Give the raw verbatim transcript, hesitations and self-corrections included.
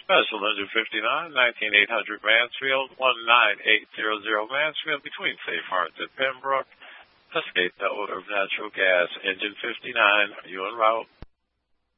Special Engine fifty-nine, nineteen eight hundred Mansfield, one nine eight zero zero Mansfield, between Safe Harbor and Pembroke. Escape the odor of natural gas. Engine fifty-nine, are you en route?